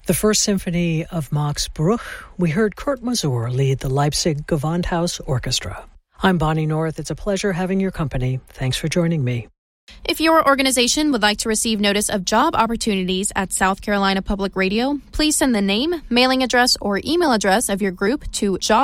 The First Symphony of Max Bruch, we heard Kurt Masur lead the Leipzig Gewandhaus Orchestra. I'm Bonnie North. It's a pleasure having your company. Thanks for joining me. If your organization would like to receive notice of job opportunities at South Carolina Public Radio, please send the name, mailing address, or email address of your group to job